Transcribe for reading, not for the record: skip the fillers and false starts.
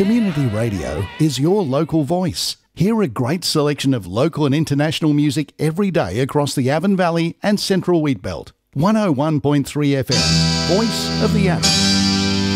Community radio is your local voice. Hear a great selection of local and international music every day across the Avon Valley and Central Wheatbelt. 101.3 FM, Voice of the Avon.